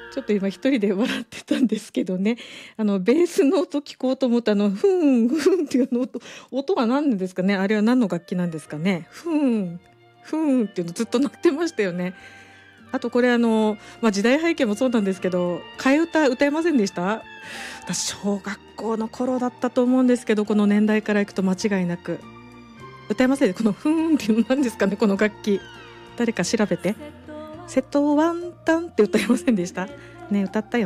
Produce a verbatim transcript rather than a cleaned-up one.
ちょっと今一人で笑ってたんですけどね、あのベースの音聞こうと思ったあのふんふんっていうの音音は何ですかね。あれは何の楽器なんですかね。ふんふんっていうのずっと鳴ってましたよね。あとこれあの、まあ、時代背景もそうなんですけど、替え歌歌えませんでした？私小学校の頃だったと思うんですけど、この年代からいくと間違いなく歌えません。このふーんっていうの何ですかね、この楽器。誰か調べて。瀬戸ワンタンって歌いませんでしたね。歌ったよ